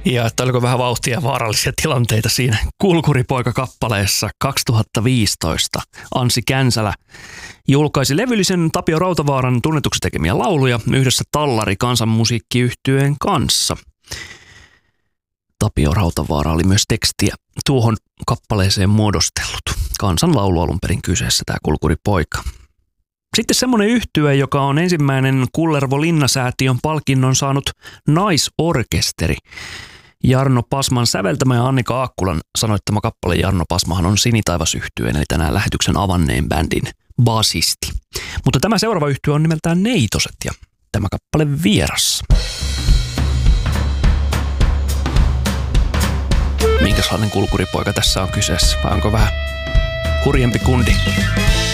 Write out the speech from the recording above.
Ja että oliko vähän vauhtia ja vaarallisia tilanteita siinä Kulkuripoika-kappaleessa 2015. Anssi Känsälä julkaisi levyllisen Tapio Rautavaaran tunnetuksi tekemiä lauluja yhdessä Tallari kansanmusiikkiyhtyeen kanssa. Tapio Rautavaara oli myös tekstiä tuohon kappaleeseen muodostellut. Kansanlaulu alun perin kyseessä, tämä Kulkuripoika. Sitten semmoinen yhtye, joka on ensimmäinen Kullervo Linnasäätiön palkinnon saanut naisorkesteri. Jarno Pasman säveltämä ja Annika Aakkulan sanoittama kappale. Jarno Pasmahan on Sinitaivas-yhtyeen, eli tänään lähetyksen avanneen bändin basisti. Mutta tämä seuraava yhtye on nimeltään Neitoset ja tämä kappale Vieras. Minkälainen Kulkuripoika tässä on kyseessä? Vai onko vähän hurjempi kundi?